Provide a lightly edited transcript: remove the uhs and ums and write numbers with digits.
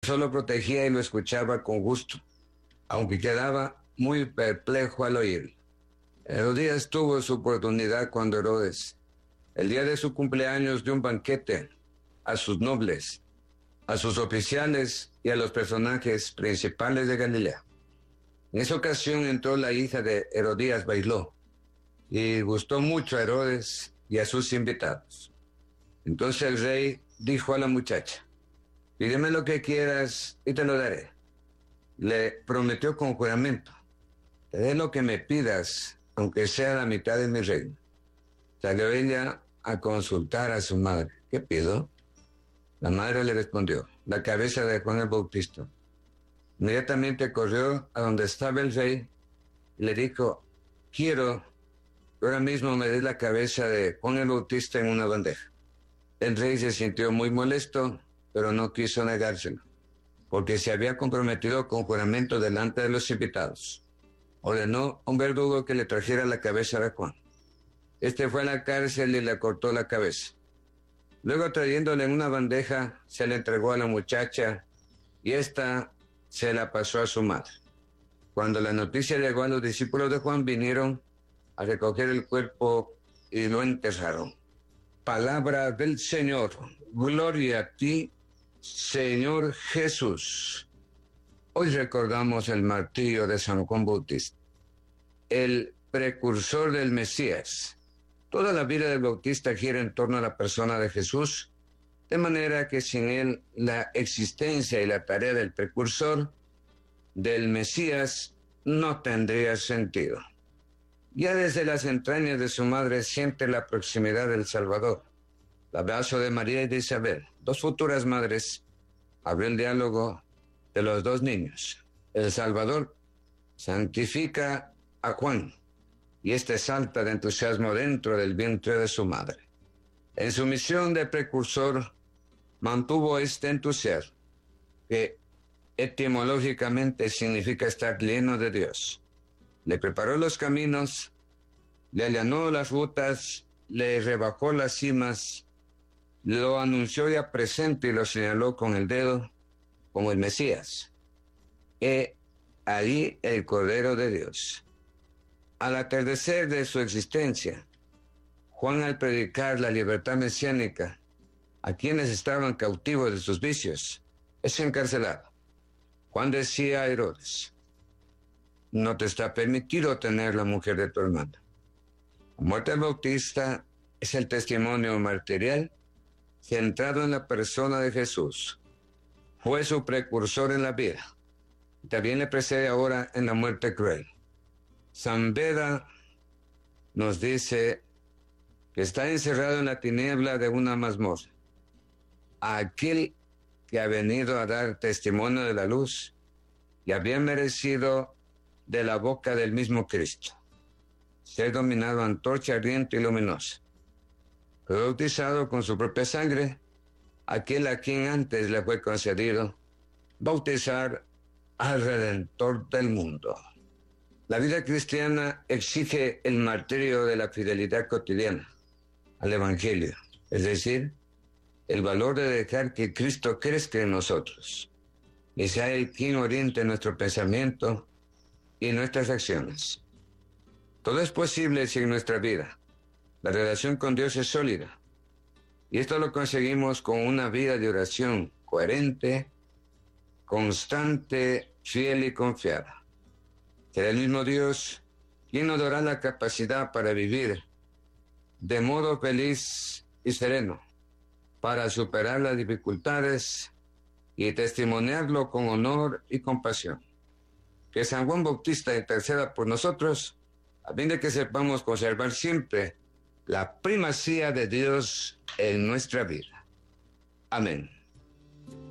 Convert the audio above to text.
solo protegía y lo escuchaba con gusto, aunque quedaba muy perplejo al oír. Herodías tuvo su oportunidad cuando Herodes, el día de su cumpleaños, dio un banquete a sus nobles, a sus oficiales y a los personajes principales de Galilea. En esa ocasión entró la hija de Herodías, bailó, y gustó mucho a Herodes y a sus invitados. Entonces el rey dijo a la muchacha: pídeme lo que quieras y te lo daré. Le prometió con juramento: te dé lo que me pidas, aunque sea la mitad de mi reino. Salió ella a consultar a su madre. ¿Qué pido? La madre le respondió: la cabeza de Juan el Bautista. Inmediatamente corrió a donde estaba el rey y le dijo: quiero que ahora mismo me des la cabeza de Juan el Bautista en una bandeja. El rey se sintió muy molesto, pero no quiso negárselo, porque se había comprometido con juramento delante de los invitados. Ordenó a un verdugo que le trajera la cabeza de Juan. Este fue a la cárcel y le cortó la cabeza. Luego, trayéndole en una bandeja, se la entregó a la muchacha y ésta se la pasó a su madre. Cuando la noticia llegó a los discípulos de Juan, vinieron a recoger el cuerpo y lo enterraron. Palabra del Señor. Gloria a ti, Señor Jesús. Hoy recordamos el martirio de San Juan Bautista, el precursor del Mesías. Toda la vida del Bautista gira en torno a la persona de Jesús, de manera que sin él la existencia y la tarea del precursor, del Mesías, no tendría sentido. Ya desde las entrañas de su madre siente la proximidad del Salvador. El abrazo de María y de Isabel, dos futuras madres, abrió el diálogo de los dos niños. El Salvador santifica a Juan y éste salta de entusiasmo dentro del vientre de su madre. En su misión de precursor mantuvo este entusiasmo, que etimológicamente significa estar lleno de Dios. Le preparó los caminos, le allanó las rutas, le rebajó las cimas, lo anunció ya presente y lo señaló con el dedo como el Mesías. Allí el Cordero de Dios. Al atardecer de su existencia, Juan, al predicar la libertad mesiánica a quienes estaban cautivos de sus vicios, es encarcelado. Juan decía a Herodes: no te está permitido tener la mujer de tu hermano. La muerte del Bautista es el testimonio martirial centrado en la persona de Jesús. Fue su precursor en la vida. También le precede ahora en la muerte cruel. San Beda nos dice que está encerrado en la tiniebla de una mazmorra. Aquel que ha venido a dar testimonio de la luz y había merecido de la boca del mismo Cristo ser dominado antorcha ardiente y luminosa. Fue bautizado con su propia sangre, aquel a quien antes le fue concedido bautizar al Redentor del mundo. La vida cristiana exige el martirio de la fidelidad cotidiana al Evangelio, es decir, el valor de dejar que Cristo crezca en nosotros y sea Él quien oriente nuestro pensamiento y nuestras acciones. Todo es posible si en nuestra vida la relación con Dios es sólida, y esto lo conseguimos con una vida de oración coherente, constante, fiel y confiada. Será el mismo Dios quien nos dará la capacidad para vivir de modo feliz y sereno, para superar las dificultades y testimoniarlo con honor y compasión. Que San Juan Bautista interceda por nosotros, a fin de que sepamos conservar siempre la primacía de Dios en nuestra vida. Amén.